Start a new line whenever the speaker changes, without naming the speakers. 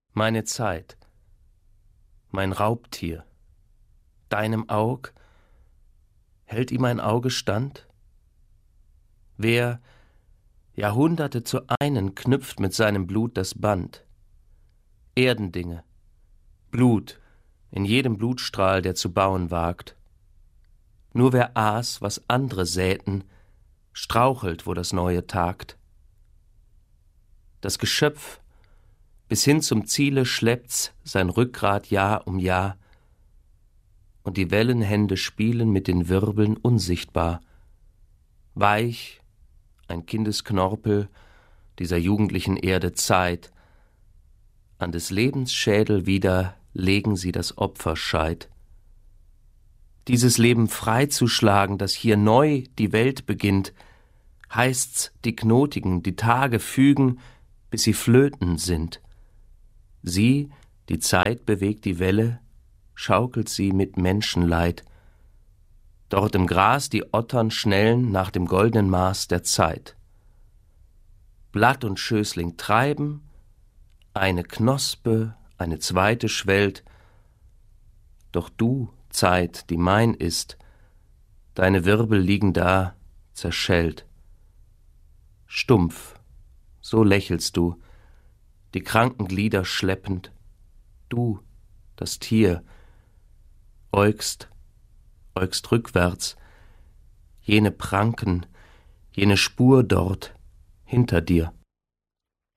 Meine Zeit, mein Raubtier, deinem Aug, hält ihm ein Auge stand? Wer Jahrhunderte zu einen knüpft mit seinem Blut das Band? Erdendinge, Blut, in jedem Blutstrahl, der zu bauen wagt. Nur wer aß, was andere säten, strauchelt, wo das Neue tagt. Das Geschöpf bis hin zum Ziele schleppt's sein Rückgrat Jahr um Jahr, und die Wellenhände spielen mit den Wirbeln unsichtbar. Weich, ein Kindesknorpel dieser jugendlichen Erde Zeit, an des Lebens Schädel wieder legen sie das Opferscheit. Dieses Leben freizuschlagen, das hier neu die Welt beginnt, heißt's, die Knotigen, die Tage fügen, bis sie flöten sind. Sie, die Zeit bewegt die Welle, schaukelt sie mit Menschenleid. Dort im Gras die Ottern schnellen nach dem goldenen Maß der Zeit. Blatt und Schößling treiben, eine Knospe, eine zweite schwellt, doch du, Zeit, die mein ist, deine Wirbel liegen da, zerschellt. Stumpf, so lächelst du, die kranken Glieder schleppend, du, das Tier, äugst rückwärts, jene Pranken, jene Spur dort hinter dir.